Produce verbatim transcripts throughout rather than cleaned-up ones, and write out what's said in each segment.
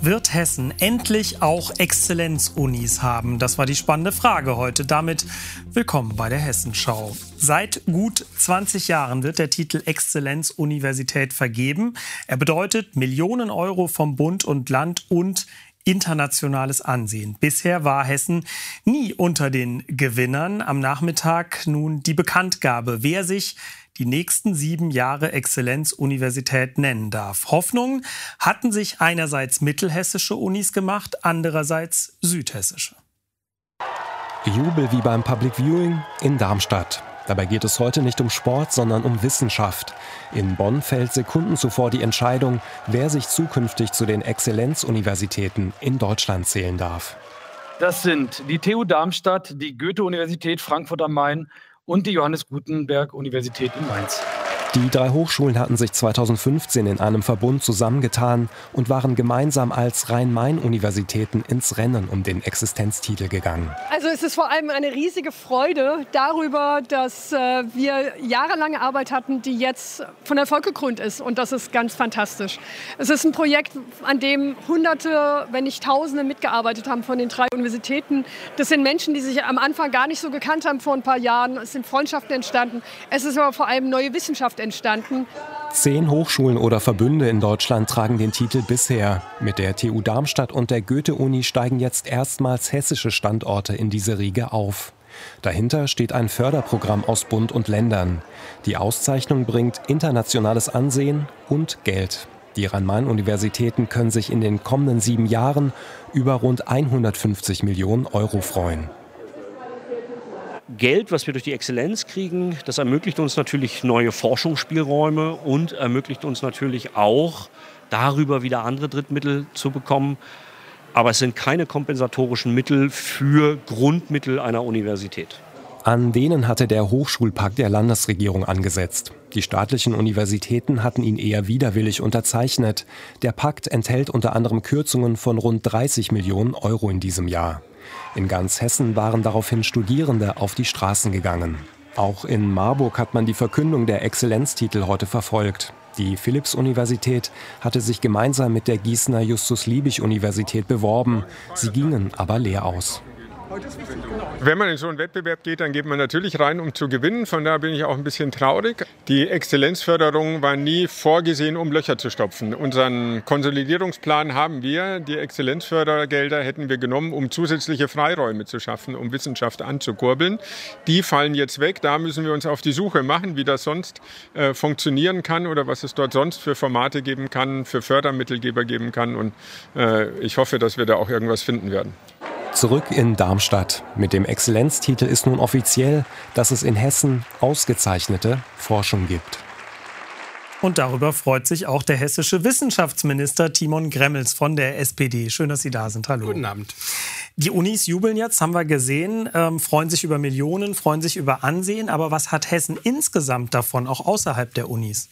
Wird Hessen endlich auch Exzellenzunis haben? Das war die spannende Frage heute. Damit willkommen bei der Hessenschau. Seit gut zwanzig Jahren wird der Titel Exzellenzuniversität vergeben. Er bedeutet Millionen Euro vom Bund und Land und internationales Ansehen. Bisher war Hessen nie unter den Gewinnern. Am Nachmittag nun die Bekanntgabe, wer sich die nächsten sieben Jahre Exzellenzuniversität nennen darf. Hoffnungen hatten sich einerseits mittelhessische Unis gemacht, andererseits südhessische. Jubel wie beim Public Viewing in Darmstadt. Dabei geht es heute nicht um Sport, sondern um Wissenschaft. In Bonn fällt Sekunden zuvor die Entscheidung, wer sich zukünftig zu den Exzellenzuniversitäten in Deutschland zählen darf. Das sind die T U Darmstadt, die Goethe-Universität Frankfurt am Main und die Johannes Gutenberg-Universität in Mainz. Die drei Hochschulen hatten sich zweitausendfünfzehn in einem Verbund zusammengetan und waren gemeinsam als Rhein-Main-Universitäten ins Rennen um den Existenztitel gegangen. Also es ist vor allem eine riesige Freude darüber, dass äh, wir jahrelange Arbeit hatten, die jetzt von Erfolg gekrönt ist. Und das ist ganz fantastisch. Es ist ein Projekt, an dem Hunderte, wenn nicht Tausende mitgearbeitet haben von den drei Universitäten. Das sind Menschen, die sich am Anfang gar nicht so gekannt haben vor ein paar Jahren. Es sind Freundschaften entstanden. Es ist aber vor allem neue Wissenschaft entstanden. Zehn Hochschulen oder Verbünde in Deutschland tragen den Titel bisher. Mit der T U Darmstadt und der Goethe-Uni steigen jetzt erstmals hessische Standorte in diese Riege auf. Dahinter steht ein Förderprogramm aus Bund und Ländern. Die Auszeichnung bringt internationales Ansehen und Geld. Die Rhein-Main-Universitäten können sich in den kommenden sieben Jahren über rund hundertfünfzig Millionen Euro freuen. Geld, was wir durch die Exzellenz kriegen, das ermöglicht uns natürlich neue Forschungsspielräume und ermöglicht uns natürlich auch, darüber wieder andere Drittmittel zu bekommen. Aber es sind keine kompensatorischen Mittel für Grundmittel einer Universität. An denen hatte der Hochschulpakt der Landesregierung angesetzt. Die staatlichen Universitäten hatten ihn eher widerwillig unterzeichnet. Der Pakt enthält unter anderem Kürzungen von rund dreißig Millionen Euro in diesem Jahr. In ganz Hessen waren daraufhin Studierende auf die Straßen gegangen. Auch in Marburg hat man die Verkündung der Exzellenztitel heute verfolgt. Die Philipps-Universität hatte sich gemeinsam mit der Gießener Justus-Liebig-Universität beworben. Sie gingen aber leer aus. Wenn man in so einen Wettbewerb geht, dann geht man natürlich rein, um zu gewinnen. Von daher bin ich auch ein bisschen traurig. Die Exzellenzförderung war nie vorgesehen, um Löcher zu stopfen. Unseren Konsolidierungsplan haben wir. Die Exzellenzfördergelder hätten wir genommen, um zusätzliche Freiräume zu schaffen, um Wissenschaft anzukurbeln. Die fallen jetzt weg. Da müssen wir uns auf die Suche machen, wie das sonst äh, funktionieren kann oder was es dort sonst für Formate geben kann, für Fördermittelgeber geben kann. Und äh, ich hoffe, dass wir da auch irgendwas finden werden. Zurück in Darmstadt. Mit dem Exzellenztitel ist nun offiziell, dass es in Hessen ausgezeichnete Forschung gibt. Und darüber freut sich auch der hessische Wissenschaftsminister Timon Gremmels von der S P D. Schön, dass Sie da sind. Hallo. Guten Abend. Die Unis jubeln jetzt, haben wir gesehen, ähm, freuen sich über Millionen, freuen sich über Ansehen. Aber was hat Hessen insgesamt davon, auch außerhalb der Unis?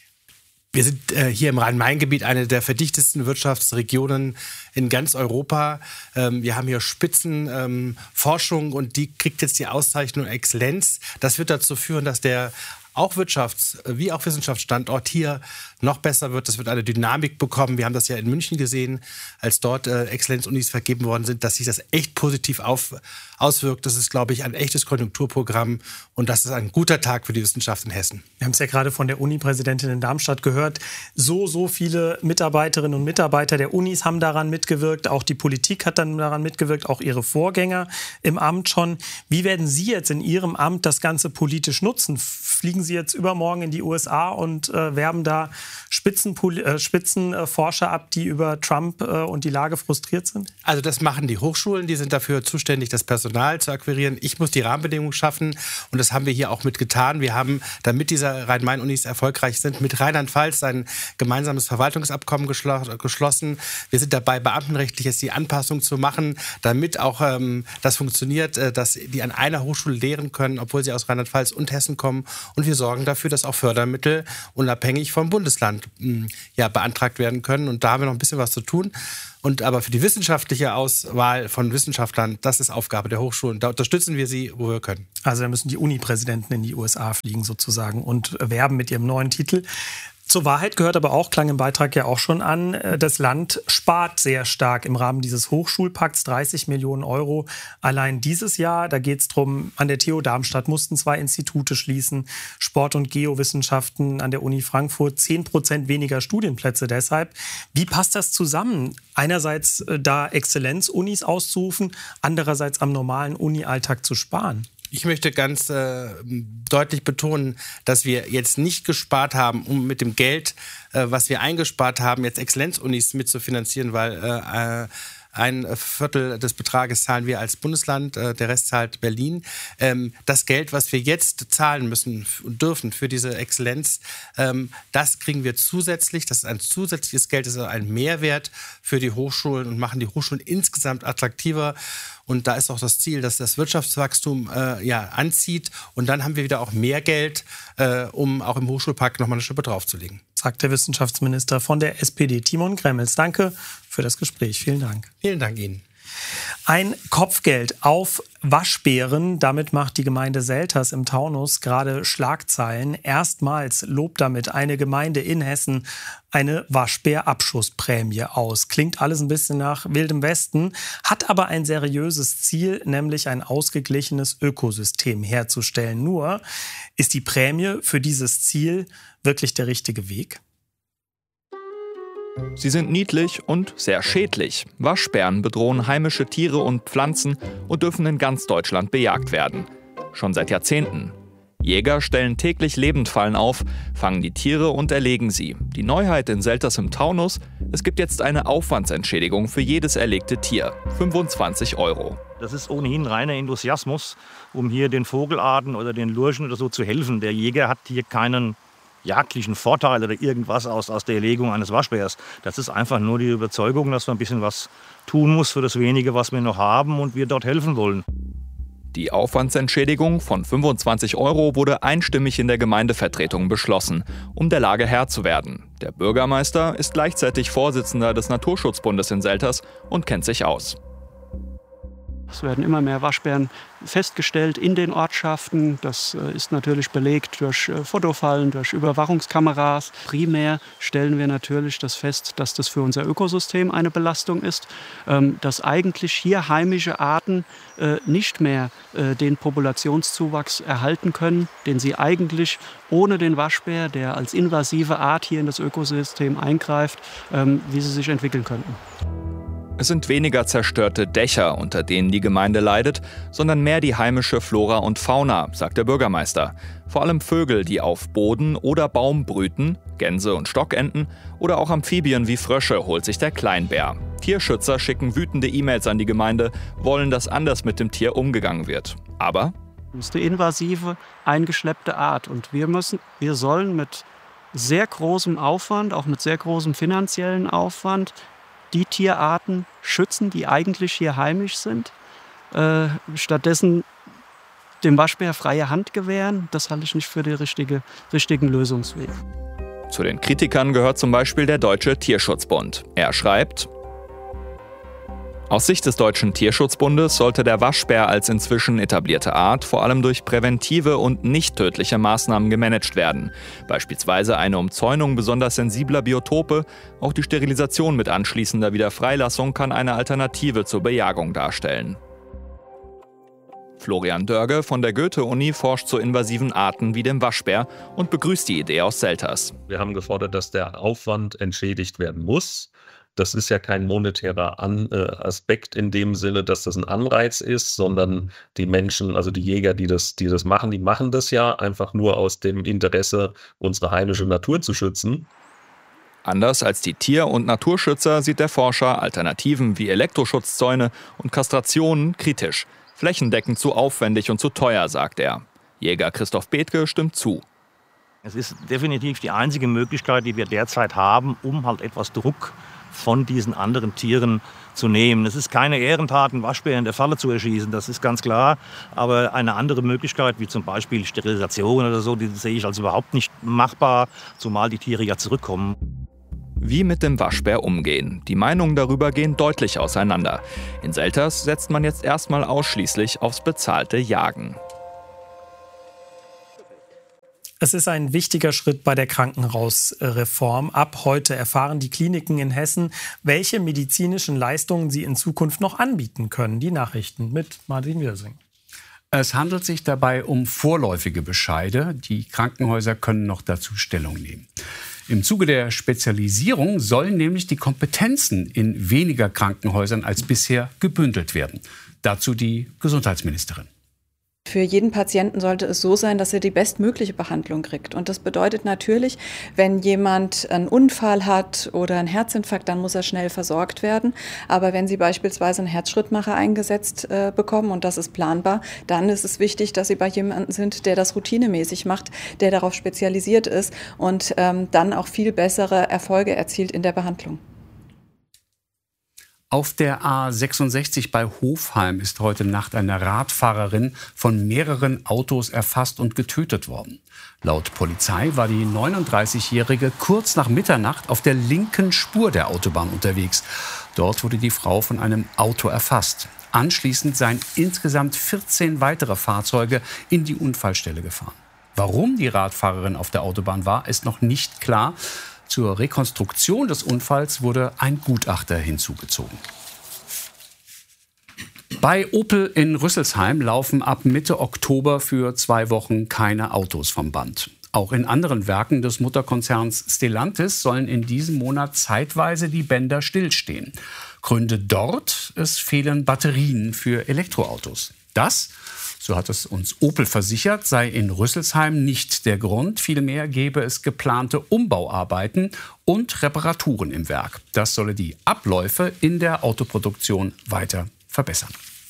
Wir sind äh, hier im Rhein-Main-Gebiet eine der verdichtesten Wirtschaftsregionen in ganz Europa. Ähm, wir haben hier Spitzenforschung ähm, und die kriegt jetzt die Auszeichnung Exzellenz. Das wird dazu führen, dass der auch Wirtschafts- wie auch Wissenschaftsstandort hier noch besser wird. Das wird eine Dynamik bekommen. Wir haben das ja in München gesehen, als dort äh, Exzellenzunis vergeben worden sind, dass sich das echt positiv auf, auswirkt. Das ist, glaube ich, ein echtes Konjunkturprogramm und das ist ein guter Tag für die Wissenschaft in Hessen. Wir haben es ja gerade von der Uni-Präsidentin in Darmstadt gehört. So, so viele Mitarbeiterinnen und Mitarbeiter der Unis haben daran mitgewirkt. Auch die Politik hat dann daran mitgewirkt, auch ihre Vorgänger im Amt schon. Wie werden Sie jetzt in Ihrem Amt das Ganze politisch nutzen? Fliegen Sie jetzt übermorgen in die U S A und äh, werben da Spitzenpol- äh, Spitzenforscher ab, die über Trump äh, und die Lage frustriert sind? Also das machen die Hochschulen, die sind dafür zuständig, das Personal zu akquirieren. Ich muss die Rahmenbedingungen schaffen und das haben wir hier auch mit getan. Wir haben, damit diese Rhein-Main-Unis erfolgreich sind, mit Rheinland-Pfalz ein gemeinsames Verwaltungsabkommen geschl- geschlossen. Wir sind dabei, beamtenrechtlich jetzt die Anpassung zu machen, damit auch ähm, das funktioniert, äh, dass die an einer Hochschule lehren können, obwohl sie aus Rheinland-Pfalz und Hessen kommen. Und wir sorgen dafür, dass auch Fördermittel unabhängig vom Bundesland mh, ja, beantragt werden können. Und da haben wir noch ein bisschen was zu tun. Und aber für die wissenschaftliche Auswahl von Wissenschaftlern, das ist Aufgabe der Hochschulen. Da unterstützen wir sie, wo wir können. Also da müssen die Uni-Präsidenten in die U S A fliegen sozusagen und werben mit ihrem neuen Titel. Zur Wahrheit gehört aber auch, klang im Beitrag ja auch schon an, das Land spart sehr stark im Rahmen dieses Hochschulpakts, dreißig Millionen Euro allein dieses Jahr. Da geht es darum, an der T U Darmstadt mussten zwei Institute schließen, Sport- und Geowissenschaften an der Uni Frankfurt, zehn Prozent weniger Studienplätze deshalb. Wie passt das zusammen? Einerseits da Exzellenzunis auszurufen, andererseits am normalen Uni-Alltag zu sparen. Ich möchte ganz äh, deutlich betonen, dass wir jetzt nicht gespart haben, um mit dem Geld, äh, was wir eingespart haben, jetzt Exzellenzunis mitzufinanzieren, weil äh, ein Viertel des Betrages zahlen wir als Bundesland, äh, der Rest zahlt Berlin. Ähm, das Geld, was wir jetzt zahlen müssen und dürfen für diese Exzellenz, ähm, das kriegen wir zusätzlich. Das ist ein zusätzliches Geld, das ist ein Mehrwert für die Hochschulen und machen die Hochschulen insgesamt attraktiver. Und da ist auch das Ziel, dass das Wirtschaftswachstum äh, ja, anzieht. Und dann haben wir wieder auch mehr Geld, äh, um auch im Hochschulpakt nochmal eine Schippe draufzulegen. Sagt der Wissenschaftsminister von der S P D, Timon Gremmels. Danke für das Gespräch. Vielen Dank. Vielen Dank Ihnen. Ein Kopfgeld auf Waschbären, damit macht die Gemeinde Selters im Taunus gerade Schlagzeilen. Erstmals lobt damit eine Gemeinde in Hessen eine Waschbärabschussprämie aus. Klingt alles ein bisschen nach Wildem Westen, hat aber ein seriöses Ziel, nämlich ein ausgeglichenes Ökosystem herzustellen. Nur ist die Prämie für dieses Ziel wirklich der richtige Weg? Sie sind niedlich und sehr schädlich. Waschbären bedrohen heimische Tiere und Pflanzen und dürfen in ganz Deutschland bejagt werden. Schon seit Jahrzehnten. Jäger stellen täglich Lebendfallen auf, fangen die Tiere und erlegen sie. Die Neuheit in Selters im Taunus: es gibt jetzt eine Aufwandsentschädigung für jedes erlegte Tier. fünfundzwanzig Euro. Das ist ohnehin reiner Enthusiasmus, um hier den Vogelarten oder den Lurchen oder so zu helfen. Der Jäger hat hier keinen jagdlichen Vorteil oder irgendwas aus, aus der Erlegung eines Waschbärs. Das ist einfach nur die Überzeugung, dass man ein bisschen was tun muss für das Wenige, was wir noch haben und wir dort helfen wollen. Die Aufwandsentschädigung von fünfundzwanzig Euro wurde einstimmig in der Gemeindevertretung beschlossen, um der Lage Herr zu werden. Der Bürgermeister ist gleichzeitig Vorsitzender des Naturschutzbundes in Selters und kennt sich aus. Es werden immer mehr Waschbären festgestellt in den Ortschaften. Das ist natürlich belegt durch Fotofallen, durch Überwachungskameras. Primär stellen wir natürlich das fest, dass das für unser Ökosystem eine Belastung ist, dass eigentlich hier heimische Arten nicht mehr den Populationszuwachs erhalten können, den sie eigentlich ohne den Waschbär, der als invasive Art hier in das Ökosystem eingreift, wie sie sich entwickeln könnten. Es sind weniger zerstörte Dächer, unter denen die Gemeinde leidet, sondern mehr die heimische Flora und Fauna, sagt der Bürgermeister. Vor allem Vögel, die auf Boden oder Baum brüten, Gänse und Stockenten oder auch Amphibien wie Frösche holt sich der Kleinbär. Tierschützer schicken wütende E-Mails an die Gemeinde, wollen, dass anders mit dem Tier umgegangen wird. Aber das ist eine invasive, eingeschleppte Art und wir müssen, wir sollen mit sehr großem Aufwand, auch mit sehr großem finanziellen Aufwand, die Tierarten schützen, die eigentlich hier heimisch sind. Äh, stattdessen dem Waschbär freie Hand gewähren, das halte ich nicht für den richtige, richtigen Lösungsweg. Zu den Kritikern gehört zum Beispiel der Deutsche Tierschutzbund. Er schreibt: Aus Sicht des Deutschen Tierschutzbundes sollte der Waschbär als inzwischen etablierte Art vor allem durch präventive und nicht tödliche Maßnahmen gemanagt werden. Beispielsweise eine Umzäunung besonders sensibler Biotope. Auch die Sterilisation mit anschließender Wiederfreilassung kann eine Alternative zur Bejagung darstellen. Florian Dörge von der Goethe-Uni forscht zu invasiven Arten wie dem Waschbär und begrüßt die Idee aus Selters. Wir haben gefordert, dass der Aufwand entschädigt werden muss. Das ist ja kein monetärer An- äh, Aspekt in dem Sinne, dass das ein Anreiz ist, sondern die Menschen, also die Jäger, die das, die das machen, die machen das ja einfach nur aus dem Interesse, unsere heimische Natur zu schützen. Anders als die Tier- und Naturschützer sieht der Forscher Alternativen wie Elektroschutzzäune und Kastrationen kritisch. Flächendeckend zu aufwendig und zu teuer, sagt er. Jäger Christoph Bethke stimmt zu. Es ist definitiv die einzige Möglichkeit, die wir derzeit haben, um halt etwas Druck von diesen anderen Tieren zu nehmen. Es ist keine Ehrentat, einen Waschbär in der Falle zu erschießen, das ist ganz klar. Aber eine andere Möglichkeit, wie zum Beispiel Sterilisation oder so, die sehe ich als überhaupt nicht machbar, zumal die Tiere ja zurückkommen. Wie mit dem Waschbär umgehen. Die Meinungen darüber gehen deutlich auseinander. In Selters setzt man jetzt erstmal ausschließlich aufs bezahlte Jagen. Es ist ein wichtiger Schritt bei der Krankenhausreform. Ab heute erfahren die Kliniken in Hessen, welche medizinischen Leistungen sie in Zukunft noch anbieten können. Die Nachrichten mit Martin Wirsing. Es handelt sich dabei um vorläufige Bescheide. Die Krankenhäuser können noch dazu Stellung nehmen. Im Zuge der Spezialisierung sollen nämlich die Kompetenzen in weniger Krankenhäusern als bisher gebündelt werden. Dazu die Gesundheitsministerin. Für jeden Patienten sollte es so sein, dass er die bestmögliche Behandlung kriegt. Und das bedeutet natürlich, wenn jemand einen Unfall hat oder einen Herzinfarkt, dann muss er schnell versorgt werden. Aber wenn Sie beispielsweise einen Herzschrittmacher eingesetzt äh, bekommen, und das ist planbar, dann ist es wichtig, dass Sie bei jemandem sind, der das routinemäßig macht, der darauf spezialisiert ist und ähm, dann auch viel bessere Erfolge erzielt in der Behandlung. Auf der A sechsundsechzig bei Hofheim ist heute Nacht eine Radfahrerin von mehreren Autos erfasst und getötet worden. Laut Polizei war die neununddreißigjährige kurz nach Mitternacht auf der linken Spur der Autobahn unterwegs. Dort wurde die Frau von einem Auto erfasst. Anschließend seien insgesamt vierzehn weitere Fahrzeuge in die Unfallstelle gefahren. Warum die Radfahrerin auf der Autobahn war, ist noch nicht klar. Zur Rekonstruktion des Unfalls wurde ein Gutachter hinzugezogen. Bei Opel in Rüsselsheim laufen ab Mitte Oktober für zwei Wochen keine Autos vom Band. Auch in anderen Werken des Mutterkonzerns Stellantis sollen in diesem Monat zeitweise die Bänder stillstehen. Gründe dort: es fehlen Batterien für Elektroautos. Das, so hat es uns Opel versichert, sei in Rüsselsheim nicht der Grund. Vielmehr gäbe es geplante Umbauarbeiten und Reparaturen im Werk. Das solle die Abläufe in der Autoproduktion weiter verbessern.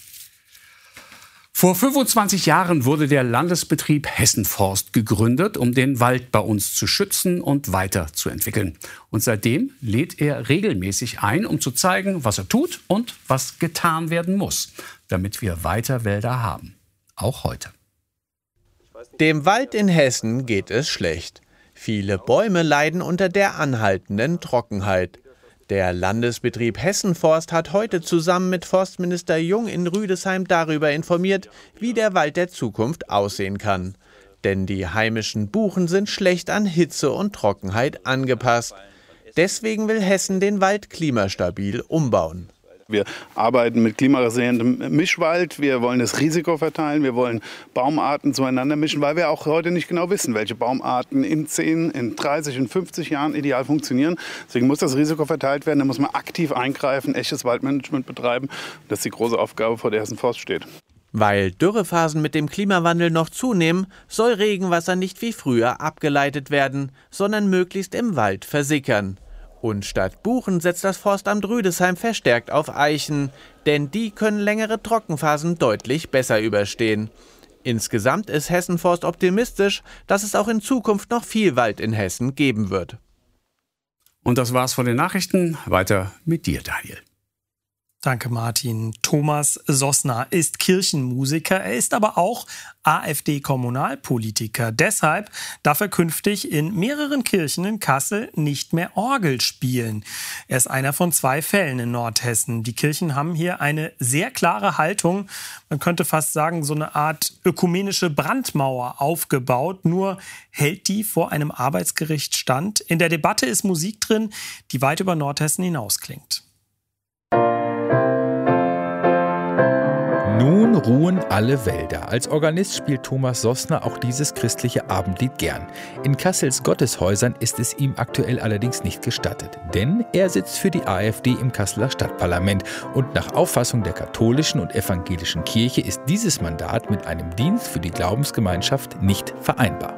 Vor fünfundzwanzig Jahren wurde der Landesbetrieb Hessenforst gegründet, um den Wald bei uns zu schützen und weiterzuentwickeln. Und seitdem lädt er regelmäßig ein, um zu zeigen, was er tut und was getan werden muss, damit wir weiter Wälder haben. Auch heute. Dem Wald in Hessen geht es schlecht. Viele Bäume leiden unter der anhaltenden Trockenheit. Der Landesbetrieb Hessenforst hat heute zusammen mit Forstminister Jung in Rüdesheim darüber informiert, wie der Wald der Zukunft aussehen kann. Denn die heimischen Buchen sind schlecht an Hitze und Trockenheit angepasst. Deswegen will Hessen den Wald klimastabil umbauen. Wir arbeiten mit klimaresistientem Mischwald. Wir wollen das Risiko verteilen. Wir wollen Baumarten zueinander mischen, weil wir auch heute nicht genau wissen, welche Baumarten in zehn, in dreißig, in fünfzig Jahren ideal funktionieren. Deswegen muss das Risiko verteilt werden. Da muss man aktiv eingreifen, echtes Waldmanagement betreiben. Das ist die große Aufgabe, vor der Hessenforst steht. Weil Dürrephasen mit dem Klimawandel noch zunehmen, soll Regenwasser nicht wie früher abgeleitet werden, sondern möglichst im Wald versickern. Und statt Buchen setzt das Forstamt Rüdesheim verstärkt auf Eichen, denn die können längere Trockenphasen deutlich besser überstehen. Insgesamt ist Hessenforst optimistisch, dass es auch in Zukunft noch viel Wald in Hessen geben wird. Und das war's von den Nachrichten. Weiter mit dir, Daniel. Danke, Martin. Thomas Sossner ist Kirchenmusiker, er ist aber auch AfD-Kommunalpolitiker. Deshalb darf er künftig in mehreren Kirchen in Kassel nicht mehr Orgel spielen. Er ist einer von zwei Fällen in Nordhessen. Die Kirchen haben hier eine sehr klare Haltung, man könnte fast sagen, so eine Art ökumenische Brandmauer aufgebaut. Nur hält die vor einem Arbeitsgericht stand. In der Debatte ist Musik drin, die weit über Nordhessen hinausklingt. Nun ruhen alle Wälder. Als Organist spielt Thomas Sossner auch dieses christliche Abendlied gern. In Kassels Gotteshäusern ist es ihm aktuell allerdings nicht gestattet. Denn er sitzt für die AfD im Kasseler Stadtparlament. Und nach Auffassung der katholischen und evangelischen Kirche ist dieses Mandat mit einem Dienst für die Glaubensgemeinschaft nicht vereinbar.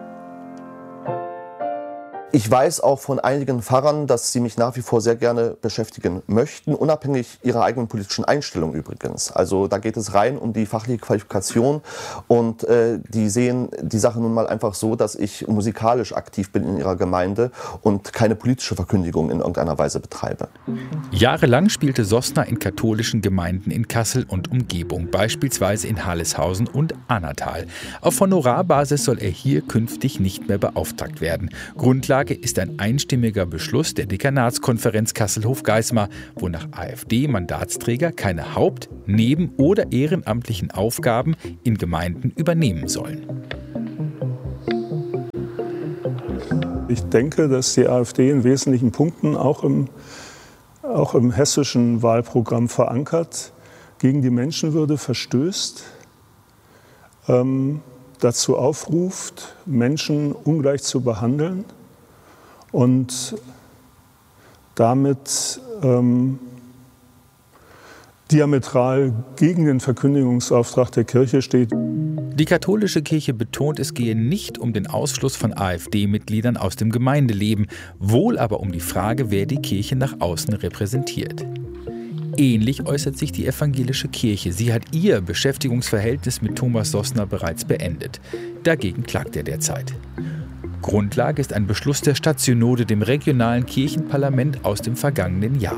Ich weiß auch von einigen Pfarrern, dass sie mich nach wie vor sehr gerne beschäftigen möchten, unabhängig ihrer eigenen politischen Einstellung übrigens. Also da geht es rein um die fachliche Qualifikation und äh, die sehen die Sache nun mal einfach so, dass ich musikalisch aktiv bin in ihrer Gemeinde und keine politische Verkündigung in irgendeiner Weise betreibe. Jahrelang spielte Sossner in katholischen Gemeinden in Kassel und Umgebung, beispielsweise in Halleshausen und Annatal. Auf Honorarbasis soll er hier künftig nicht mehr beauftragt werden. Grundlage ist ein einstimmiger Beschluss der Dekanatskonferenz Kassel-Hofgeismar, wonach AfD-Mandatsträger keine Haupt-, Neben- oder ehrenamtlichen Aufgaben in Gemeinden übernehmen sollen. Ich denke, dass die AfD in wesentlichen Punkten auch im, auch im hessischen Wahlprogramm verankert, gegen die Menschenwürde verstößt, ähm, dazu aufruft, Menschen ungleich zu behandeln und damit ähm, diametral gegen den Verkündigungsauftrag der Kirche steht. Die katholische Kirche betont, es gehe nicht um den Ausschluss von AfD-Mitgliedern aus dem Gemeindeleben, wohl aber um die Frage, wer die Kirche nach außen repräsentiert. Ähnlich äußert sich die evangelische Kirche. Sie hat ihr Beschäftigungsverhältnis mit Thomas Sossner bereits beendet. Dagegen klagt er derzeit. Grundlage ist ein Beschluss der Stadtsynode, dem regionalen Kirchenparlament aus dem vergangenen Jahr.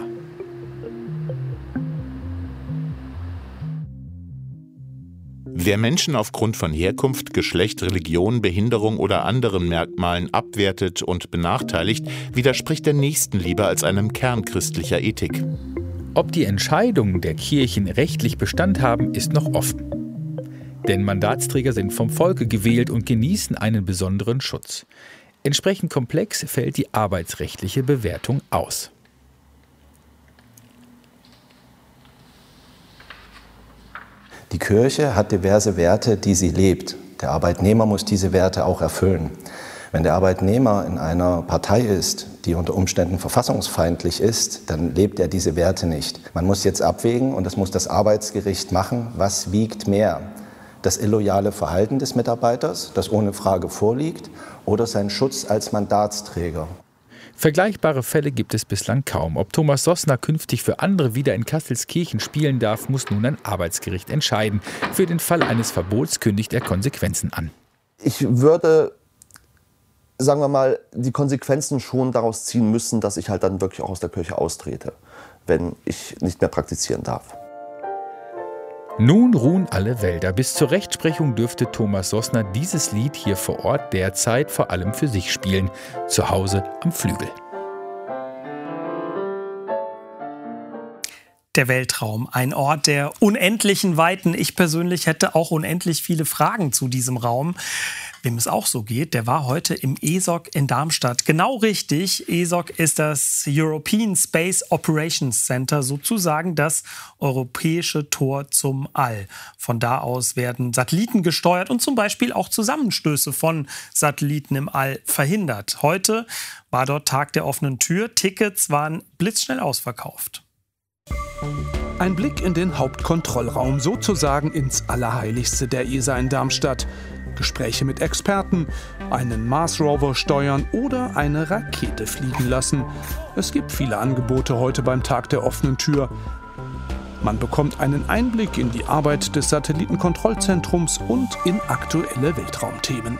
Wer Menschen aufgrund von Herkunft, Geschlecht, Religion, Behinderung oder anderen Merkmalen abwertet und benachteiligt, widerspricht der Nächstenliebe als einem Kern christlicher Ethik. Ob die Entscheidungen der Kirchen rechtlich Bestand haben, ist noch offen. Denn Mandatsträger sind vom Volke gewählt und genießen einen besonderen Schutz. Entsprechend komplex fällt die arbeitsrechtliche Bewertung aus. Die Kirche hat diverse Werte, die sie lebt. Der Arbeitnehmer muss diese Werte auch erfüllen. Wenn der Arbeitnehmer in einer Partei ist, die unter Umständen verfassungsfeindlich ist, dann lebt er diese Werte nicht. Man muss jetzt abwägen, und das muss das Arbeitsgericht machen, was wiegt mehr? Das illoyale Verhalten des Mitarbeiters, das ohne Frage vorliegt, oder sein Schutz als Mandatsträger? Vergleichbare Fälle gibt es bislang kaum. Ob Thomas Sossner künftig für andere wieder in Kastelskirchen spielen darf, muss nun ein Arbeitsgericht entscheiden. Für den Fall eines Verbots kündigt er Konsequenzen an. Ich würde, sagen wir mal, die Konsequenzen schon daraus ziehen müssen, dass ich halt dann wirklich auch aus der Kirche austrete, wenn ich nicht mehr praktizieren darf. Nun ruhen alle Wälder. Bis zur Rechtsprechung dürfte Thomas Sossner dieses Lied hier vor Ort derzeit vor allem für sich spielen, zu Hause am Flügel. Der Weltraum, ein Ort der unendlichen Weiten. Ich persönlich hätte auch unendlich viele Fragen zu diesem Raum. Wem es auch so geht, der war heute im E S O C in Darmstadt. Genau richtig, E S O C ist das European Space Operations Center, sozusagen das europäische Tor zum All. Von da aus werden Satelliten gesteuert und zum Beispiel auch Zusammenstöße von Satelliten im All verhindert. Heute war dort Tag der offenen Tür. Tickets waren blitzschnell ausverkauft. Ein Blick in den Hauptkontrollraum, sozusagen ins Allerheiligste der E S A in Darmstadt. Gespräche mit Experten, einen Mars-Rover steuern oder eine Rakete fliegen lassen. Es gibt viele Angebote heute beim Tag der offenen Tür. Man bekommt einen Einblick in die Arbeit des Satellitenkontrollzentrums und in aktuelle Weltraumthemen.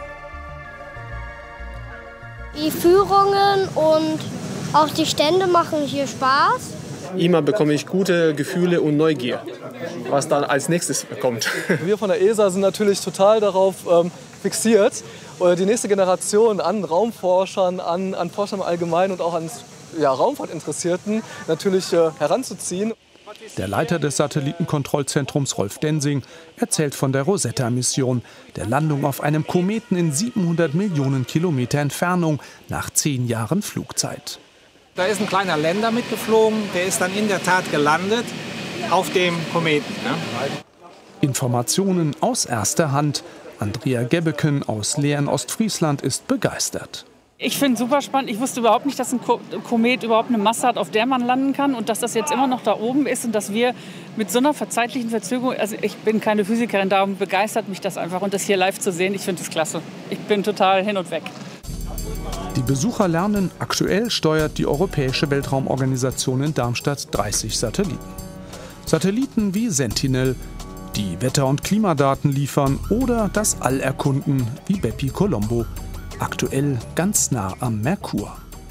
Die Führungen und auch die Stände machen hier Spaß. Immer bekomme ich gute Gefühle und Neugier, was dann als nächstes kommt. Wir von der E S A sind natürlich total darauf ähm, fixiert, die nächste Generation an Raumforschern, an, an Forschern im Allgemeinen und auch an ja, Raumfahrtinteressierten natürlich äh, heranzuziehen. Der Leiter des Satellitenkontrollzentrums, Rolf Densing, erzählt von der Rosetta-Mission, der Landung auf einem Kometen in siebenhundert Millionen Kilometer Entfernung nach zehn Jahren Flugzeit. Da ist ein kleiner Lander mitgeflogen, der ist dann in der Tat gelandet auf dem Kometen. Ne? Informationen aus erster Hand. Andrea Gebbeken aus Leer in Ostfriesland ist begeistert. Ich finde es super spannend. Ich wusste überhaupt nicht, dass ein Komet überhaupt eine Masse hat, auf der man landen kann und dass das jetzt immer noch da oben ist und dass wir mit so einer zeitlichen Verzögerung, also ich bin keine Physikerin, darum begeistert mich das einfach und das hier live zu sehen, ich finde es klasse. Ich bin total hin und weg. Die Besucher lernen, aktuell steuert die Europäische Weltraumorganisation in Darmstadt dreißig Satelliten. Satelliten wie Sentinel, die Wetter- und Klimadaten liefern oder das All erkunden wie Bepi Colombo, aktuell ganz nah am Merkur.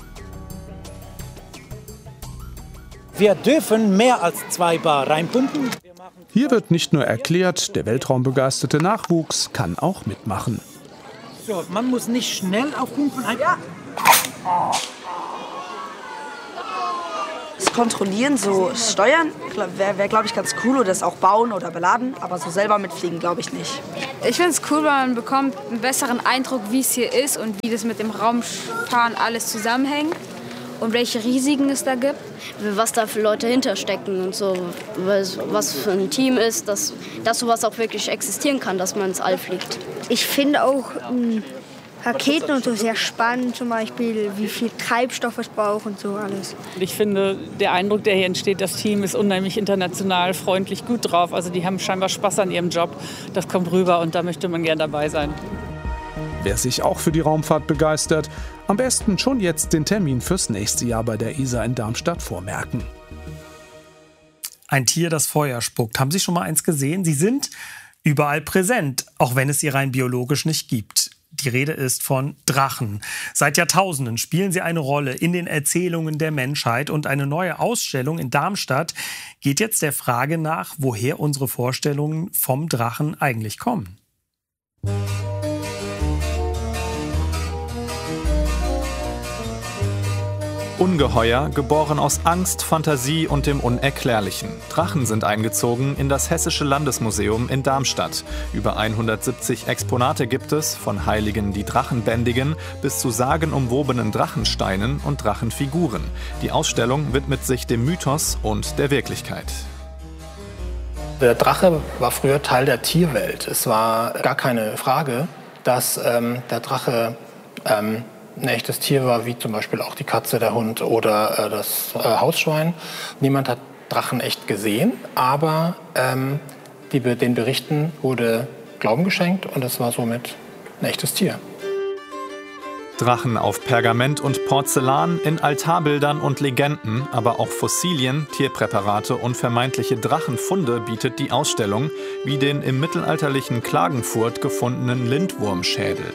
Wir dürfen mehr als zwei Bar reinpumpen. Hier wird nicht nur erklärt, der weltraumbegeisterte Nachwuchs kann auch mitmachen. So, man muss nicht schnell auf Pumpen ein. Ja. Das Kontrollieren, so Steuern, wäre, wär, glaube ich, ganz cool. Oder das auch bauen oder beladen. Aber so selber mitfliegen, glaube ich nicht. Ich finde es cool, weil man bekommt einen besseren Eindruck, wie es hier ist und wie das mit dem Raumfahren alles zusammenhängt. Und welche Risiken es da gibt. Was da für Leute hinterstecken und so. Was für ein Team ist, dass, dass sowas auch wirklich existieren kann, dass man ins All fliegt. Ich finde auch ähm, Raketen und so sehr spannend. Zum Beispiel, wie viel Treibstoff es braucht und so alles. Ich finde, der Eindruck, der hier entsteht, das Team ist unheimlich international, freundlich, gut drauf. Also die haben scheinbar Spaß an ihrem Job. Das kommt rüber und da möchte man gern dabei sein. Wer sich auch für die Raumfahrt begeistert, am besten schon jetzt den Termin fürs nächste Jahr bei der E S A in Darmstadt vormerken. Ein Tier, das Feuer spuckt. Haben Sie schon mal eins gesehen? Sie sind überall präsent, auch wenn es sie rein biologisch nicht gibt. Die Rede ist von Drachen. Seit Jahrtausenden spielen sie eine Rolle in den Erzählungen der Menschheit. Und eine neue Ausstellung in Darmstadt geht jetzt der Frage nach, woher unsere Vorstellungen vom Drachen eigentlich kommen. Ungeheuer, geboren aus Angst, Fantasie und dem Unerklärlichen. Drachen sind eingezogen in das Hessische Landesmuseum in Darmstadt. Über hundertsiebzig Exponate gibt es, von Heiligen, die Drachen bändigen, bis zu sagenumwobenen Drachensteinen und Drachenfiguren. Die Ausstellung widmet sich dem Mythos und der Wirklichkeit. Der Drache war früher Teil der Tierwelt. Es war gar keine Frage, dass ähm, der Drache ähm, ein echtes Tier war, wie zum Beispiel auch die Katze, der Hund oder äh, das äh, Hausschwein. Niemand hat Drachen echt gesehen, aber ähm, die, den Berichten wurde Glauben geschenkt und es war somit ein echtes Tier. Drachen auf Pergament und Porzellan, in Altarbildern und Legenden, aber auch Fossilien, Tierpräparate und vermeintliche Drachenfunde bietet die Ausstellung, wie den im mittelalterlichen Klagenfurt gefundenen Lindwurmschädel.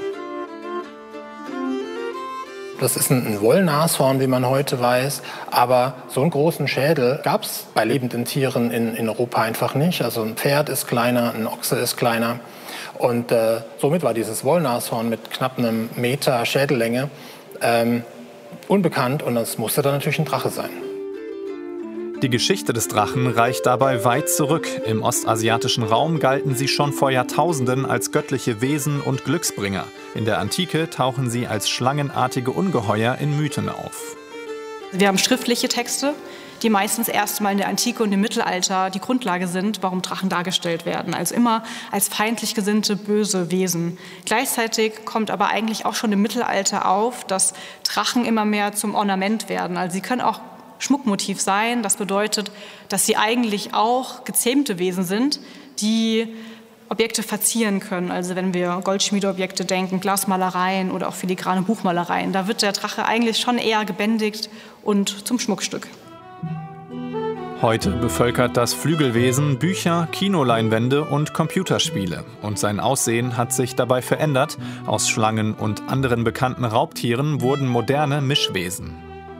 Das ist ein Wollnashorn, wie man heute weiß, aber so einen großen Schädel gab es bei lebenden Tieren in, in Europa einfach nicht. Also ein Pferd ist kleiner, ein Ochse ist kleiner und äh, somit war dieses Wollnashorn mit knapp einem Meter Schädellänge ähm, unbekannt und das musste dann natürlich ein Drache sein. Die Geschichte des Drachen reicht dabei weit zurück. Im ostasiatischen Raum galten sie schon vor Jahrtausenden als göttliche Wesen und Glücksbringer. In der Antike tauchen sie als schlangenartige Ungeheuer in Mythen auf. Wir haben schriftliche Texte, die meistens erst mal in der Antike und im Mittelalter die Grundlage sind, warum Drachen dargestellt werden. Also immer als feindlich gesinnte, böse Wesen. Gleichzeitig kommt aber eigentlich auch schon im Mittelalter auf, dass Drachen immer mehr zum Ornament werden. Also sie können auch Schmuckmotiv sein. Das bedeutet, dass sie eigentlich auch gezähmte Wesen sind, die Objekte verzieren können. Also wenn wir Goldschmiedeobjekte denken, Glasmalereien oder auch filigrane Buchmalereien, da wird der Drache eigentlich schon eher gebändigt und zum Schmuckstück. Heute bevölkert das Flügelwesen Bücher, Kinoleinwände und Computerspiele. Und sein Aussehen hat sich dabei verändert. Aus Schlangen und anderen bekannten Raubtieren wurden moderne Mischwesen.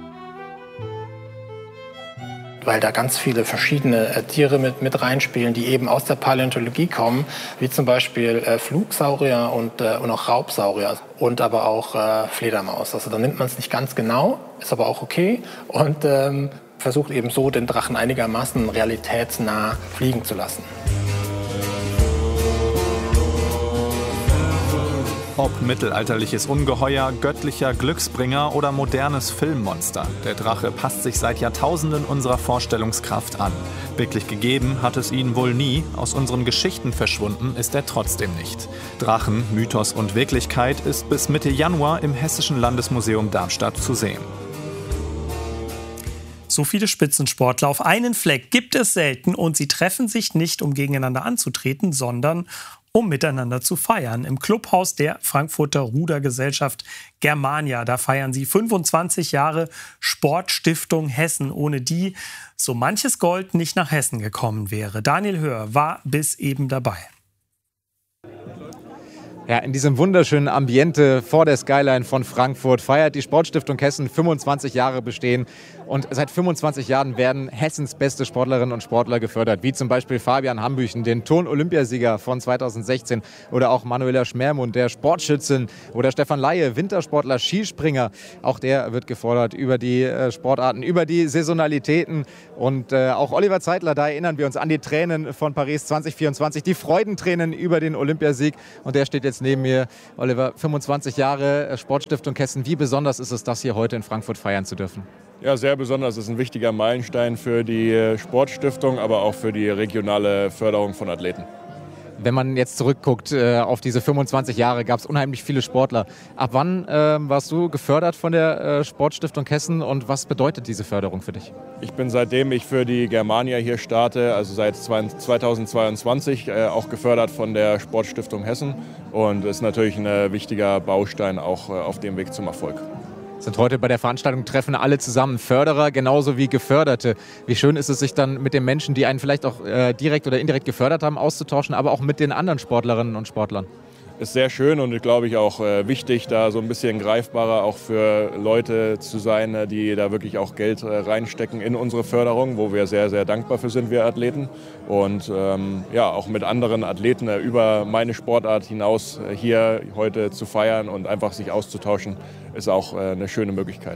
Weil da ganz viele verschiedene äh, Tiere mit, mit reinspielen, die eben aus der Paläontologie kommen, wie zum Beispiel äh, Flugsaurier und, äh, und auch Raubsaurier und aber auch äh, Fledermaus. Also da nimmt man es nicht ganz genau, ist aber auch okay und ähm, versucht eben so den Drachen einigermaßen realitätsnah fliegen zu lassen. Ob mittelalterliches Ungeheuer, göttlicher Glücksbringer oder modernes Filmmonster. Der Drache passt sich seit Jahrtausenden unserer Vorstellungskraft an. Wirklich gegeben hat es ihn wohl nie. Aus unseren Geschichten verschwunden ist er trotzdem nicht. Drachen, Mythos und Wirklichkeit ist bis Mitte Januar im Hessischen Landesmuseum Darmstadt zu sehen. So viele Spitzensportler auf einen Fleck gibt es selten und sie treffen sich nicht, um gegeneinander anzutreten, sondern um miteinander zu feiern. Im Clubhaus der Frankfurter Rudergesellschaft Germania, da feiern sie fünfundzwanzig Jahre Sportstiftung Hessen, ohne die so manches Gold nicht nach Hessen gekommen wäre. Daniel Höhr war bis eben dabei. Ja, in diesem wunderschönen Ambiente vor der Skyline von Frankfurt feiert die Sportstiftung Hessen fünfundzwanzig Jahre Bestehen. Und seit fünfundzwanzig Jahren werden Hessens beste Sportlerinnen und Sportler gefördert, wie zum Beispiel Fabian Hambüchen, den Turn-Olympiasieger von zweitausendsechzehn, oder auch Manuela Schmermund, der Sportschützin, oder Stefan Laie, Wintersportler, Skispringer. Auch der wird gefordert über die äh, Sportarten, über die Saisonalitäten. Und äh, auch Oliver Zeitler, da erinnern wir uns an die Tränen von Paris zwanzig vierundzwanzig, die Freudentränen über den Olympiasieg. Und der steht jetzt neben mir. Oliver, fünfundzwanzig Jahre Sportstiftung Hessen. Wie besonders ist es, das hier heute in Frankfurt feiern zu dürfen? Ja, sehr besonders. Es ist ein wichtiger Meilenstein für die Sportstiftung, aber auch für die regionale Förderung von Athleten. Wenn man jetzt zurückguckt äh, auf diese fünfundzwanzig Jahre, gab es unheimlich viele Sportler. Ab wann äh, warst du gefördert von der äh, Sportstiftung Hessen und was bedeutet diese Förderung für dich? Ich bin, seitdem ich für die Germania hier starte, also seit zweitausendzweiundzwanzig, äh, auch gefördert von der Sportstiftung Hessen und ist natürlich ein wichtiger Baustein auch äh, auf dem Weg zum Erfolg. Sind heute bei der Veranstaltung treffen alle zusammen, Förderer genauso wie Geförderte. Wie schön ist es, sich dann mit den Menschen, die einen vielleicht auch äh, direkt oder indirekt gefördert haben, auszutauschen, aber auch mit den anderen Sportlerinnen und Sportlern. Ist sehr schön und glaube ich auch äh, wichtig, da so ein bisschen greifbarer auch für Leute zu sein, äh, die da wirklich auch Geld äh, reinstecken in unsere Förderung, wo wir sehr, sehr dankbar für sind, wir Athleten. Und ähm, ja, auch mit anderen Athleten äh, über meine Sportart hinaus äh, hier heute zu feiern und einfach sich auszutauschen, ist auch äh, eine schöne Möglichkeit.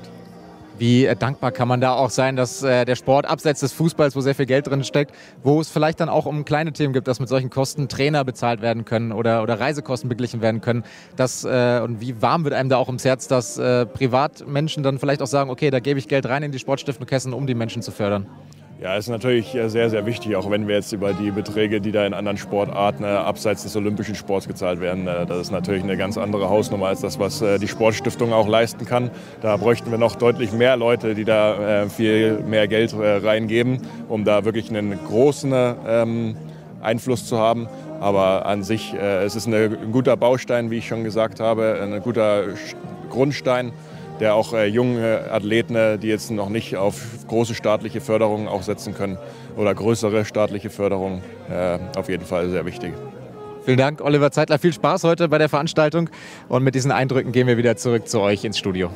Wie dankbar kann man da auch sein, dass äh, der Sport abseits des Fußballs, wo sehr viel Geld drin steckt, wo es vielleicht dann auch um kleine Themen gibt, dass mit solchen Kosten Trainer bezahlt werden können oder, oder Reisekosten beglichen werden können. Dass, äh, und wie warm wird einem da auch ums Herz, dass äh, Privatmenschen dann vielleicht auch sagen, okay, da gebe ich Geld rein in die Sportstiftung Hessen, um die Menschen zu fördern. Ja, ist natürlich sehr, sehr wichtig, auch wenn wir jetzt über die Beträge, die da in anderen Sportarten äh, abseits des olympischen Sports gezahlt werden, äh, das ist natürlich eine ganz andere Hausnummer als das, was äh, die Sportstiftung auch leisten kann. Da bräuchten wir noch deutlich mehr Leute, die da äh, viel mehr Geld äh, reingeben, um da wirklich einen großen ähm, Einfluss zu haben. Aber an sich, äh, es ist eine, ein guter Baustein, wie ich schon gesagt habe, ein guter Grundstein, der auch äh, junge Athleten, die jetzt noch nicht auf große staatliche Förderungen auch setzen können oder größere staatliche Förderungen, äh, auf jeden Fall sehr wichtig. Vielen Dank, Oliver Zeitler. Viel Spaß heute bei der Veranstaltung. Und mit diesen Eindrücken gehen wir wieder zurück zu euch ins Studio.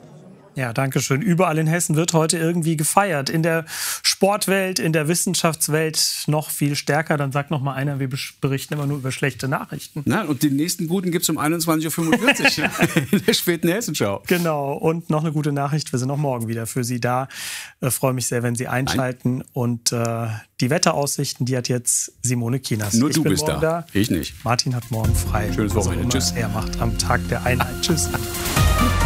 Ja, danke schön. Überall in Hessen wird heute irgendwie gefeiert. In der Sportwelt, in der Wissenschaftswelt noch viel stärker. Dann sagt noch mal einer, wir berichten immer nur über schlechte Nachrichten. Na, und den nächsten guten gibt es um einundzwanzig Uhr fünfundvierzig in der späten Hessenschau. Genau. Und noch eine gute Nachricht. Wir sind auch morgen wieder für Sie da. Ich freue mich sehr, wenn Sie einschalten. Nein. Und äh, die Wetteraussichten, die hat jetzt Simone Kienast. Nur ich du bin bist morgen da. da. Ich nicht. Martin hat morgen frei. Schönes Wochenende. Tschüss. Er macht am Tag der Einheit. Tschüss.